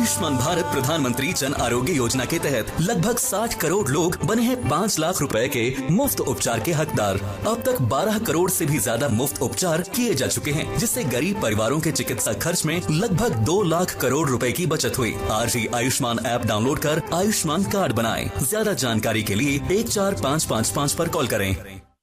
आयुष्मान भारत प्रधानमंत्री जन आरोग्य योजना के तहत लगभग 60 करोड़ लोग बने हैं 5 लाख रुपए के मुफ्त उपचार के हकदार। अब तक 12 करोड़ से भी ज्यादा मुफ्त उपचार किए जा चुके हैं, जिससे गरीब परिवारों के चिकित्सा खर्च में लगभग 2 लाख करोड़ रुपए की बचत हुई। आज ही आयुष्मान ऐप डाउनलोड कर आयुष्मान कार्ड बनाएं। ज्यादा जानकारी के लिए 14555 पर कॉल करें।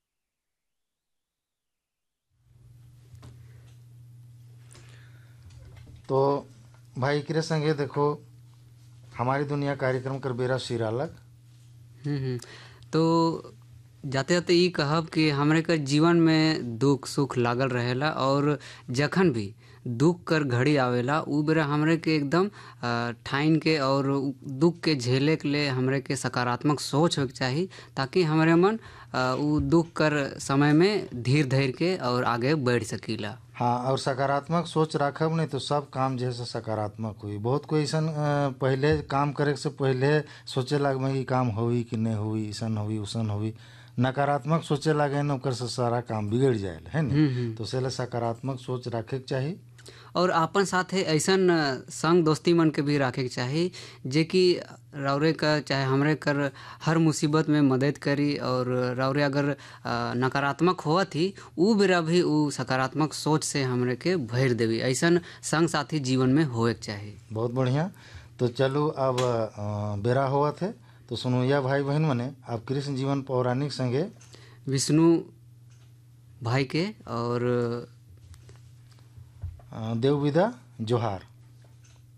तो भाई के संगे देखो हमारी दुनिया कार्यक्रम कर बेरा सिरालक। तो जाते जाते ये कहब कि हमरे के जीवन में दुख सुख लागल रहेला और जखन भी दुख कर घड़ी आवेला उ बेरा हमरे के एकदम ठाइन के और दुख के झेले के लिए हमरे के सकारात्मक सोच होके चाहिए, ताकि हमरे मन उ दुख कर समय में धीर धैर्य के और आगे बढ़ सकीला। हाँ, और सकारात्मक सोच रखब नहीं तो सब काम जैसे सकारात्मक हुई। बहुत कोई ऐसा पहले काम करे से पहले सोचे लग में कि काम हुई कि नहीं हुई, ऐसा हुई उसन हुई। नकारात्मक सोचे लगे न ओकर से सारा काम बिगड़ जाए है न। तो इसलिए सकारात्मक सोच रखे के चाहिए और अपन साथे ऐसन संग दोस्ती मन के भी रखे के चाहिए जे कि रौरे का चाहे हमरे कर हर मुसीबत में मदद करी। और रौरे अगर नकारात्मक हुआ थी उ बेरा भी उ सकारात्मक सोच से हमरे के भर देवी। ऐसन संग साथी जीवन में होए के चाहिए। बहुत बढ़िया। तो चलो अब बेरा हुआ थे तो सुनो या भाई बहन मने आप कृष्ण जीवन पौराणिक संगे विष्णु भाई के और देव विदा जोहार।